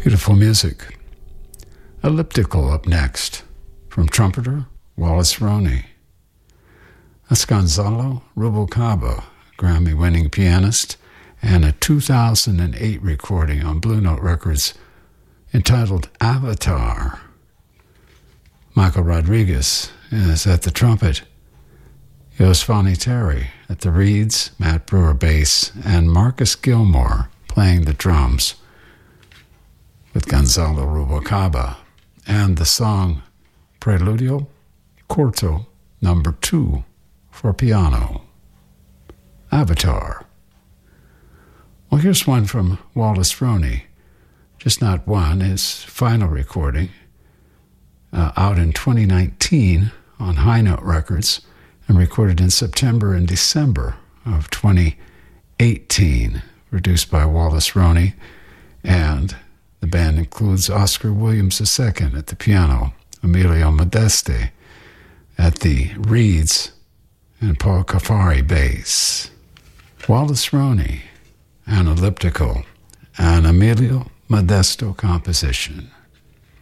Beautiful music. Elliptical up next, from trumpeter Wallace Roney. That's Gonzalo Rubalcaba, Grammy-winning pianist, and a 2008 recording on Blue Note Records entitled Avatar. Michael Rodriguez is at the trumpet, Yosvani Terry at the reeds, Matt Brewer bass, and Marcus Gilmore playing the drums, with Gonzalo Rubalcaba, and the song Preludio Corto No. 2 for piano, Avatar. Well, here's one from Wallace Roney, just not one, his final recording, out in 2019 on High Note Records, and recorded in September and December of 2018, produced by Wallace Roney, and the band includes Oscar Williams II at the piano, Emilio Modeste at the reeds, and Paul Cafari bass. Wallace Roney, an elliptical, an Emilio Modesto composition.